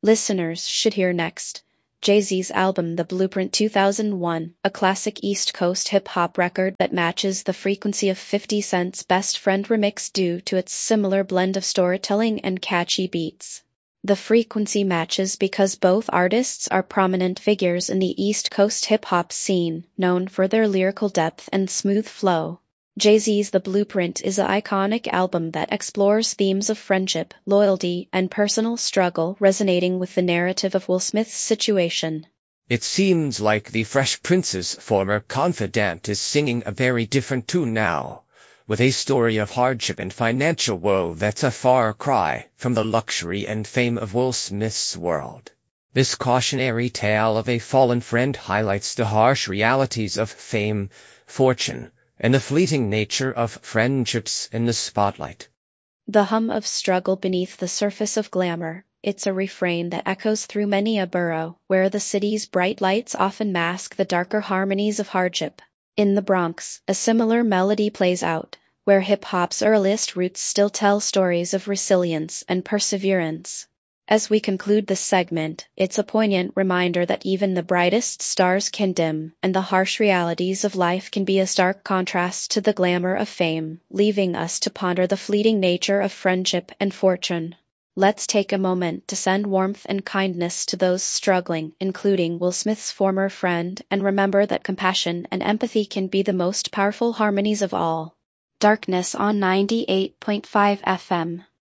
listeners should hear next. Jay-Z's album The Blueprint 2001, a classic East Coast hip-hop record that matches the frequency of 50 Cent's Best Friend remix due to its similar blend of storytelling and catchy beats. The frequency matches because both artists are prominent figures in the East Coast hip-hop scene, known for their lyrical depth and smooth flow. Jay-Z's The Blueprint is an iconic album that explores themes of friendship, loyalty, and personal struggle, resonating with the narrative of Will Smith's situation. It seems like the Fresh Prince's former confidant is singing a very different tune now, with a story of hardship and financial woe that's a far cry from the luxury and fame of Will Smith's world. This cautionary tale of a fallen friend highlights the harsh realities of fame, fortune, and the fleeting nature of friendships in the spotlight. The hum of struggle beneath the surface of glamour. It's a refrain that echoes through many a borough, where the city's bright lights often mask the darker harmonies of hardship. In the Bronx, a similar melody plays out, where hip-hop's earliest roots still tell stories of resilience and perseverance. As we conclude this segment, it's a poignant reminder that even the brightest stars can dim, and the harsh realities of life can be a stark contrast to the glamour of fame, leaving us to ponder the fleeting nature of friendship and fortune. Let's take a moment to send warmth and kindness to those struggling, including Will Smith's former friend, and remember that compassion and empathy can be the most powerful harmonies of all. Darkness on 98.5 FM.